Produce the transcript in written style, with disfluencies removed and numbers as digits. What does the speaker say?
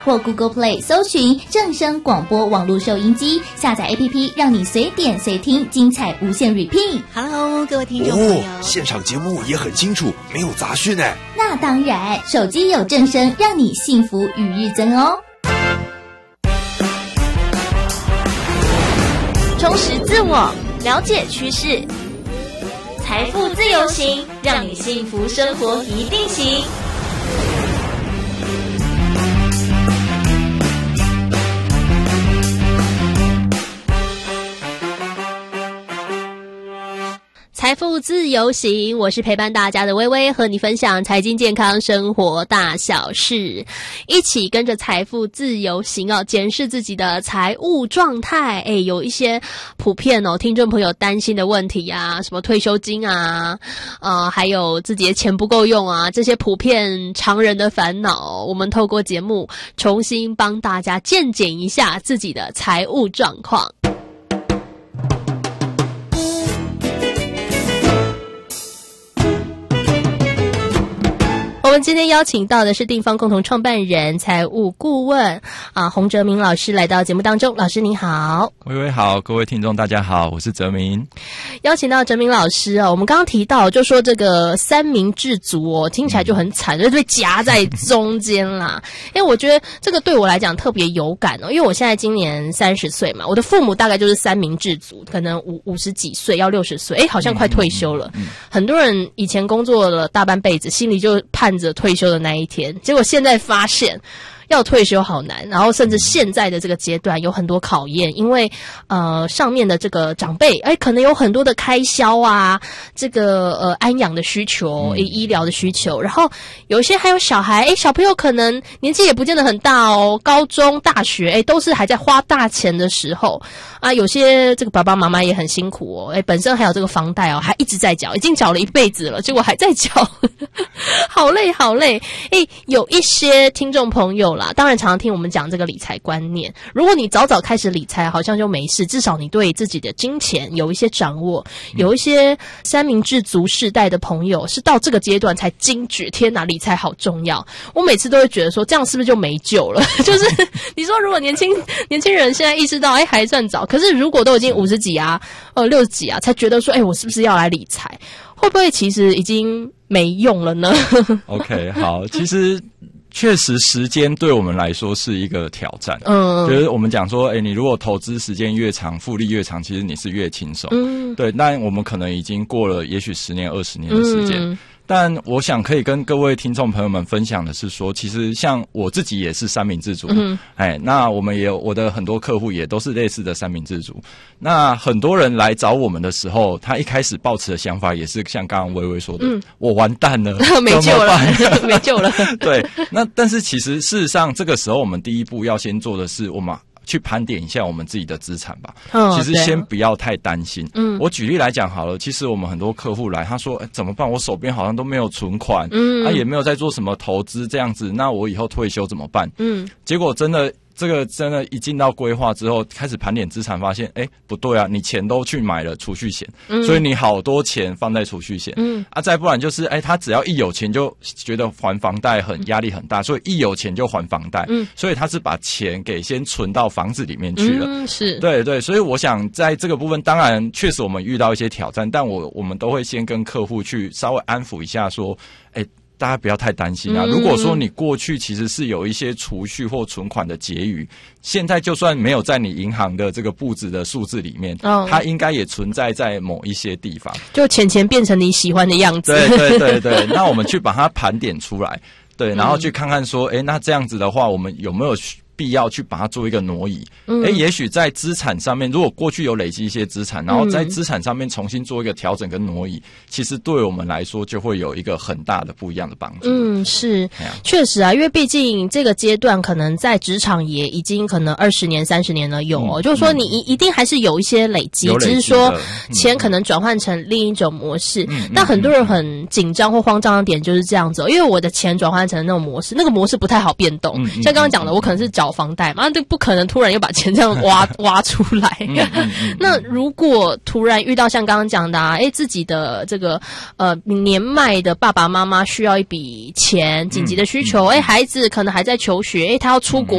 或 Google Play 搜寻正声广播网络收音机，下载 APP 让你随点随听，精彩无限 repeat。 Hello， 各位听众朋友， 现场节目也很清楚，没有杂讯哎。 那当然，手机有正声，让你幸福与日增哦。 充实自我，了解趋势，财富自由行，让你幸福生活一定行。财富自由行，我是陪伴大家的薇薇，和你分享财经健康生活大小事，一起跟着财富自由行哦，检视自己的财务状态。有一些普遍听众朋友担心的问题啊，什么退休金啊，还有自己的钱不够用啊，这些普遍常人的烦恼，我们透过节目重新帮大家鉴检一下自己的财务状况。我们今天邀请到的是定方共同创办人、财务顾问洪哲明老师来到节目当中。老师你好。 薇薇好，各位听众大家好，我是哲明。 邀请到哲明老师我们刚刚提到就说这个三明治族听起来就很惨，就被夹在中间啦。因为我觉得这个对我来讲特别有感因为我现在今年30岁嘛，我的父母大概就是三明治族，可能50几岁要60岁，好像快退休了。很多人以前工作了大半辈子，心里就盼着退休的那一天，结果现在发现要退休好难，然后甚至现在的这个阶段有很多考验，因为上面的这个长辈可能有很多的开销啊，这个安养的需求，医疗的需求，然后有一些还有小孩，小朋友可能年纪也不见得很大高中大学都是还在花大钱的时候啊，有些这个爸爸妈妈也很辛苦本身还有这个房贷还一直在缴，已经缴了一辈子了，结果还在缴好累好累。有一些听众朋友啦，当然常常听我们讲这个理财观念，如果你早早开始理财好像就没事，至少你对自己的金钱有一些掌握。有一些三明治族世代的朋友是到这个阶段才惊觉，天哪，理财好重要。我每次都会觉得说这样是不是就没救了就是你说如果年轻人现在意识到还算早，可是如果都已经50几啊60几啊才觉得说我是不是要来理财，会不会其实已经没用了呢 OK 好，其实确实时间对我们来说是一个挑战。就是我们讲说你如果投资时间越长，复利越长，其实你是越轻松。对，但我们可能已经过了也许10年20年的时间。但我想可以跟各位听众朋友们分享的是说，其实像我自己也是三明治族。那我们也有我的很多客户也都是类似的三明治族。那很多人来找我们的时候，他一开始抱持的想法也是像刚刚薇薇说的，我完蛋了没救了没救了对，那但是其实事实上这个时候我们第一步要先做的是我们去盘点一下我们自己的资产吧。其实先不要太担心。我举例来讲好了，其实我们很多客户来，他说怎么办，我手边好像都没有存款，也没有在做什么投资这样子，那我以后退休怎么办？结果真的一进到规划之后，开始盘点资产，发现不对啊，你钱都去买了储蓄险，所以你好多钱放在储蓄险。再不然就是他只要一有钱就觉得还房贷压力很大，所以一有钱就还房贷。所以他是把钱给先存到房子里面去了。是，对对，所以我想在这个部分，当然确实我们遇到一些挑战，但我们都会先跟客户去稍微安抚一下说，大家不要太担心啊。如果说你过去其实是有一些储蓄或存款的结余，现在就算没有在你银行的这个布置的数字里面，它应该也存在某一些地方， 就钱变成你喜欢的样子。 对对对对那我们去把它盘点出来，对，然后去看看说那这样子的话，我们有没有必要去把它做一个挪移。也许在资产上面，如果过去有累积一些资产，然后在资产上面重新做一个调整跟挪移，其实对我们来说就会有一个很大的不一样的帮助。是， 确实啊，因为毕竟这个阶段可能在职场也已经可能20年30年了有就是说你一定还是有一些累积，只是说钱可能转换成另一种模式。但很多人很紧张或慌张的点就是这样子因为我的钱转换成那种模式，那个模式不太好变动。像刚刚讲的，我可能是缴缴房贷嘛，这不可能突然又把钱这样挖出来。那如果突然遇到像刚刚讲的自己的这个年迈的爸爸妈妈需要一笔钱，紧急的需求，孩子可能还在求学，他要出国